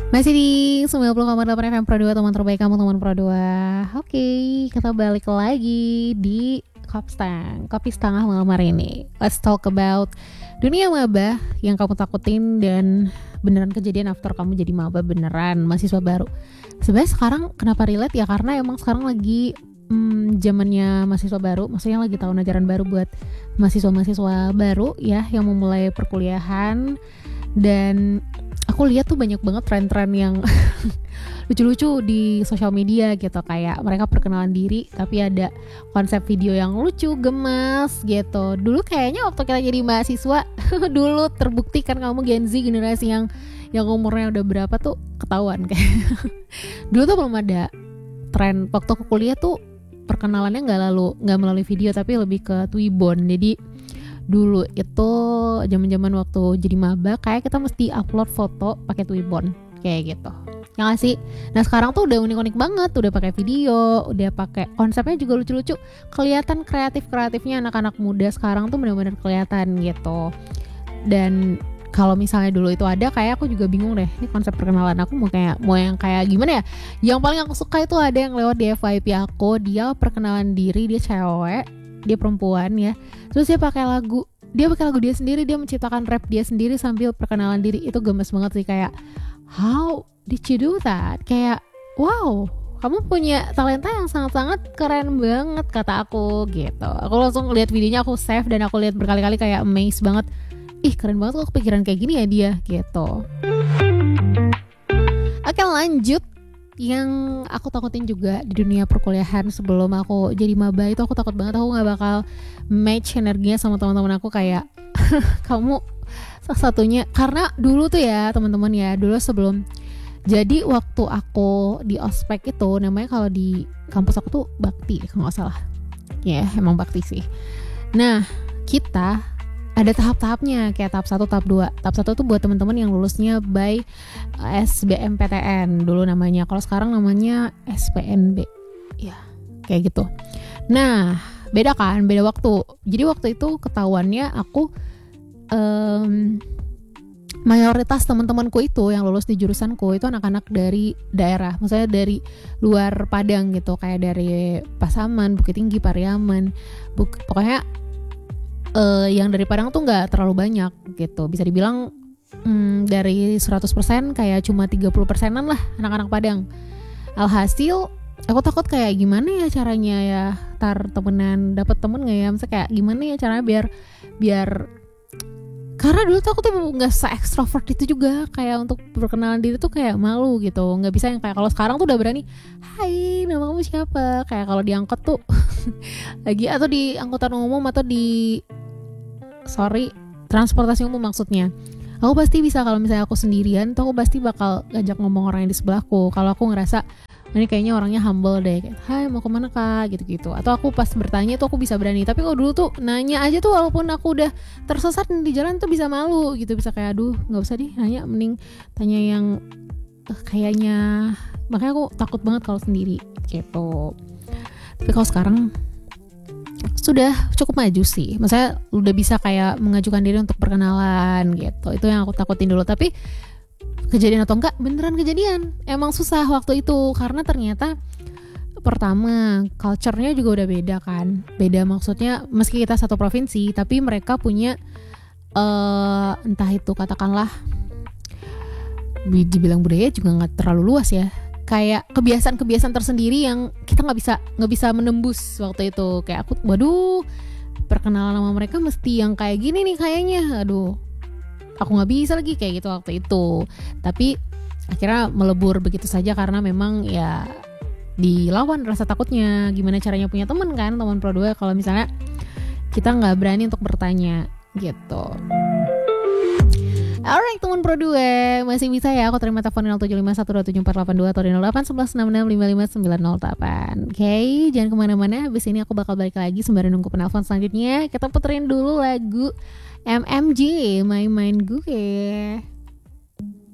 Masih di 90,8 FM Pro 2, teman terbaik kamu, teman Pro 2. Oke, kita balik lagi di Kopi Setengah malam hari ini. Let's talk about dunia maba yang kamu takutin dan beneran kejadian after kamu jadi maba beneran, mahasiswa baru. Sebenarnya sekarang kenapa relate ya, karena emang sekarang lagi zamannya mahasiswa baru, maksudnya lagi tahun ajaran baru buat mahasiswa-mahasiswa baru ya, yang memulai perkuliahan. Dan aku lihat tuh banyak banget tren-tren yang lucu-lucu di sosial media gitu, kayak mereka perkenalan diri tapi ada konsep video yang lucu, gemas gitu. Dulu kayaknya waktu kita jadi mahasiswa dulu terbukti kan kamu Gen Z, generasi yang umurnya udah berapa tuh ketahuan kayak. Dulu tuh belum ada tren, waktu aku kuliah tuh perkenalannya nggak melalui video tapi lebih ke Twibbon. Jadi dulu itu zaman-zaman waktu jadi maba kayak kita mesti upload foto pakai Twibbon kayak gitu. Ya nggak sih? Nah sekarang tuh udah unik-unik banget, udah pakai video, udah pakai konsepnya juga lucu-lucu, kelihatan kreatif-kreatifnya anak-anak muda sekarang tuh benar-benar kelihatan gitu. Dan kalau misalnya dulu itu ada, kayak aku juga bingung deh, ini konsep perkenalan aku mau yang kayak gimana ya. Yang paling aku suka itu ada yang lewat di FYP aku, dia perkenalan diri, dia cewek, dia perempuan ya. Terus dia pakai lagu dia sendiri, dia menciptakan rap dia sendiri sambil perkenalan diri. Itu gemes banget sih, kayak how did you do that? Kayak wow, kamu punya talenta yang sangat-sangat keren banget kata aku gitu. Aku langsung lihat videonya, aku save dan aku lihat berkali-kali kayak amazed banget. Ih keren banget kok kepikiran kayak gini ya dia gitu. Oke lanjut. Yang aku takutin juga di dunia perkuliahan sebelum aku jadi maba itu, aku takut banget aku gak bakal match energinya sama teman-teman aku kayak kamu salah satunya. Karena dulu tuh ya teman-teman ya, dulu sebelum jadi waktu aku di ospek itu, namanya kalau di kampus aku tuh bakti kalau gak salah ya, emang bakti sih. Nah kita ada tahap-tahapnya, kayak tahap 1, tahap 2. Tahap 1 tuh buat teman-teman yang lulusnya by SBMPTN dulu namanya. Kalau sekarang namanya SPNB. Ya, kayak gitu. Nah, beda kan, beda waktu. Jadi waktu itu ketahuannya aku mayoritas teman-temanku itu yang lulus di jurusanku itu anak-anak dari daerah. Maksudnya dari luar Padang gitu, kayak dari Pasaman, Bukit Tinggi, Pariaman. Pokoknya yang dari Padang tuh gak terlalu banyak gitu. Bisa dibilang dari 100% kayak cuma 30%an lah anak-anak Padang. Alhasil aku takut kayak gimana ya caranya ya temenan, dapet temen gak ya, misalnya kayak gimana ya caranya biar karena dulu tuh aku tuh gak se-extrovert itu juga, kayak untuk perkenalan diri tuh kayak malu gitu. Gak bisa yang kayak kalau sekarang tuh udah berani, hai nama kamu siapa, kayak kalau diangkut tuh lagi, atau di angkutan umum, atau di transportasi umum maksudnya. Aku pasti bisa, kalau misalnya aku sendirian tuh aku pasti bakal ngajak ngomong orang yang di sebelahku. Kalau aku ngerasa ini kayaknya orangnya humble deh, kayak hai mau kemana kak gitu-gitu. Atau aku pas bertanya tuh aku bisa berani. Tapi kalau dulu tuh nanya aja tuh walaupun aku udah tersesat di jalan tuh bisa malu gitu, bisa kayak aduh nggak usah deh nanya, mending tanya yang kayaknya. Makanya aku takut banget kalau sendiri gitu. Tapi kalau sekarang sudah cukup maju sih, maksudnya udah bisa kayak mengajukan diri untuk perkenalan gitu. Itu yang aku takutin dulu. Tapi kejadian atau enggak, beneran kejadian. Emang susah waktu itu karena ternyata pertama culture-nya juga udah beda kan. Beda maksudnya meski kita satu provinsi tapi mereka punya entah itu katakanlah dibilang budaya juga nggak terlalu luas ya, kayak kebiasaan-kebiasaan tersendiri yang kita nggak bisa menembus waktu itu. Kayak aku waduh perkenalan sama mereka mesti yang kayak gini nih kayaknya, aduh aku nggak bisa lagi kayak gitu waktu itu. Tapi akhirnya melebur begitu saja karena memang ya dilawan rasa takutnya. Gimana caranya punya teman kan, teman Pro 2 kalau misalnya kita nggak berani untuk bertanya gitu. Alright teman Pro 2, masih bisa ya aku terima telepon 0751274482 atau 081166555908. Oke, jangan kemana-mana. Habis ini aku bakal balik lagi sembari nunggu penelpon selanjutnya. Kita puterin dulu lagu MMG, My Mind Gue.